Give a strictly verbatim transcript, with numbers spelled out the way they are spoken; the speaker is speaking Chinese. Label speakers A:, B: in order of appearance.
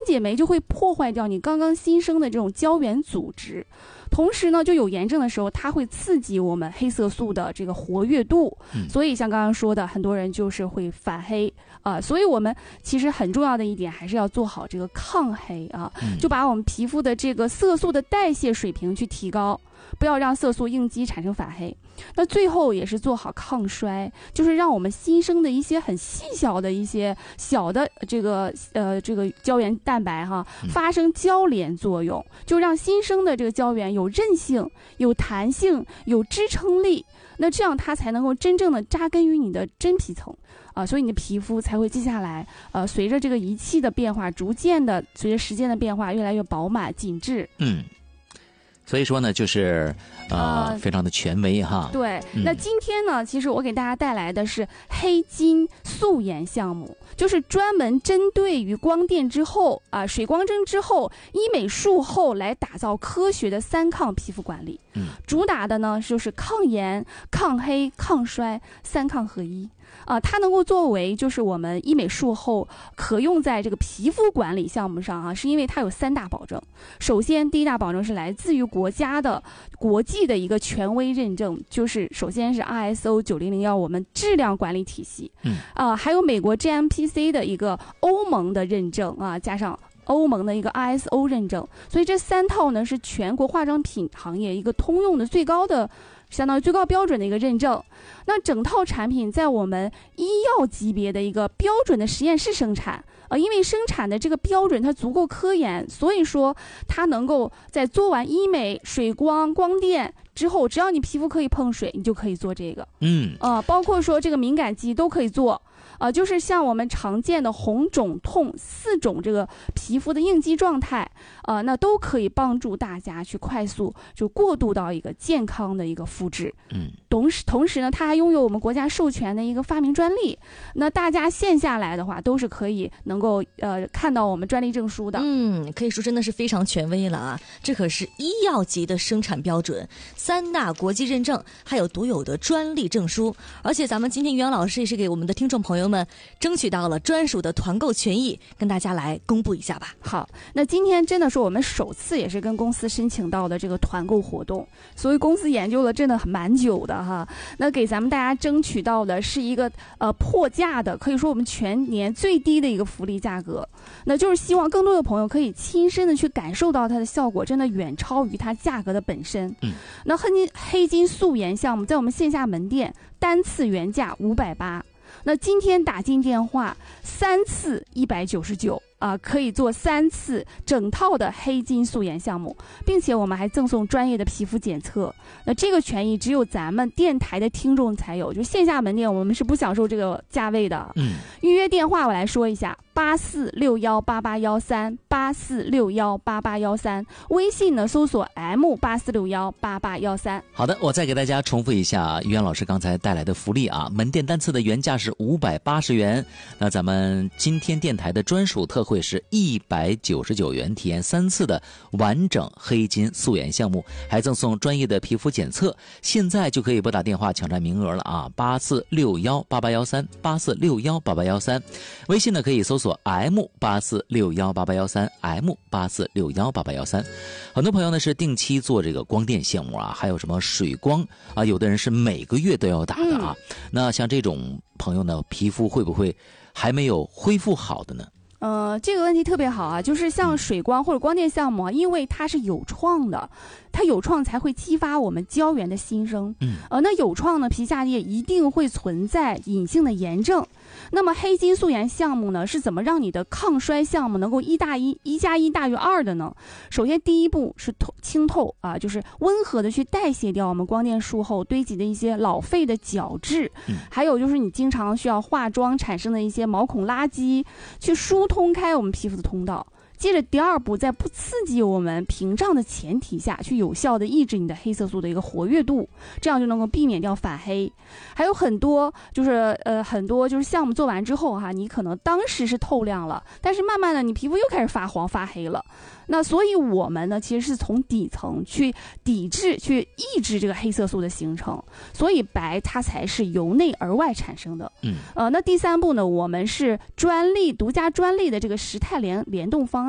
A: 解酶就会破坏掉你刚刚新生的这种胶原组织，同时呢，就有炎症的时候，它会刺激我们黑色素的这个活跃度，所以像刚刚说的，很多人就是会反黑啊、呃。所以我们其实很重要的一点，还是要做好这个抗黑啊，就把我们皮肤的这个色素的代谢水平去提高，不要让色素应激产生反黑。那最后也是做好抗衰，就是让我们新生的一些很细小的一些小的这个呃这个胶原蛋白哈发生交联作用，就让新生的这个胶原有韧性、有弹性、有支撑力。那这样它才能够真正的扎根于你的真皮层啊、呃，所以你的皮肤才会接下来呃随着这个仪器的变化，逐渐的随着时间的变化，越来越饱满紧致。
B: 嗯。所以说呢，就是呃，非常的权威哈。
A: 对，嗯、那今天呢，其实我给大家带来的是黑金素颜项目，就是专门针对于光电之后啊、呃、水光针之后医美术后来打造科学的三抗皮肤管理。嗯，主打的呢就是抗炎、抗黑、抗衰三抗合一。啊、呃，它能够作为就是我们医美术后可用在这个皮肤管理项目上啊，是因为它有三大保证。首先，第一大保证是来自于国家的国际的一个权威认证，就是首先是 I S O 九零零一 我们质量管理体系，嗯啊、呃，还有美国 G M P C 的一个欧盟的认证啊，加上欧盟的一个 I S O 认证，所以这三套呢是全国化妆品行业一个通用的最高的。相当于最高标准的一个认证，那整套产品在我们医药级别的一个标准的实验室生产，呃，因为生产的这个标准它足够科研，所以说它能够在做完医美、水光、光电之后，只要你皮肤可以碰水，你就可以做这个，嗯，呃，包括说这个敏感肌都可以做。呃，就是像我们常见的红肿痛四种这个皮肤的应激状态，呃，那都可以帮助大家去快速就过渡到一个健康的一个肤质。嗯，同时同时呢，它还拥有我们国家授权的一个发明专利。那大家线下来的话，都是可以能够呃看到我们专利证书的。
C: 嗯，可以说真的是非常权威了啊！这可是医药级的生产标准，三大国际认证，还有独有的专利证书。而且咱们今天袁老师也是给我们的听众朋友们争取到了专属的团购权益，跟大家来公布一下吧。
A: 好，那今天真的是我们首次也是跟公司申请到的这个团购活动，所以公司研究了真的蛮久的哈。那给咱们大家争取到的是一个呃破价的，可以说我们全年最低的一个福利价格。那就是希望更多的朋友可以亲身的去感受到它的效果，真的远超于它价格的本身。嗯，那黑金黑金素颜项目在我们线下门店单次原价五百八。那今天打进电话三次一百九十九啊，可以做三次整套的黑金素颜项目，并且我们还赠送专业的皮肤检测。那这个权益只有咱们电台的听众才有，就线下门店我们是不享受这个价位的。嗯，预约电话我来说一下：八四六幺八八幺三八四六幺八八幺三，微信呢搜索 M 八四六幺八八幺三。
B: 好的，我再给大家重复一下于洋老师刚才带来的福利啊，门店单次的原价是五百八十元，那咱们今天电台的专属特惠是一百九十九元，体验三次的完整黑金素颜项目，还赠送专业的皮肤检测。现在就可以拨打电话抢占名额了啊！八四六幺八八幺三八四六幺八八幺三，微信呢可以搜索 M 八四六幺八八幺三 M 八四六幺八八幺三。很多朋友呢是定期做这个光电项目啊，还有什么水光啊，有的人是每个月都要打的啊。嗯、那像这种朋友呢，皮肤会不会还没有恢复好的呢？
A: 呃，这个问题特别好啊，就是像水光或者光电项目啊，因为它是有创的，它有创才会激发我们胶原的新生。嗯，呃，那有创呢，皮下也一定会存在隐性的炎症。那么黑金素颜项目呢，是怎么让你的抗衰项目能够一大一一加一大于二的呢？首先第一步是透清透啊，就是温和的去代谢掉我们光电术后堆积的一些老废的角质，嗯、还有就是你经常需要化妆产生的一些毛孔垃圾，去疏通开我们皮肤的通道。接着第二步，在不刺激我们屏障的前提下，去有效的抑制你的黑色素的一个活跃度，这样就能够避免掉反黑。还有很多就是呃很多就是项目做完之后哈，你可能当时是透亮了，但是慢慢的你皮肤又开始发黄发黑了。那所以我们呢，其实是从底层去抵制、去抑制这个黑色素的形成，所以白它才是由内而外产生的。嗯，呃，那第三步呢，我们是专利独家专利的这个时态联联动方案。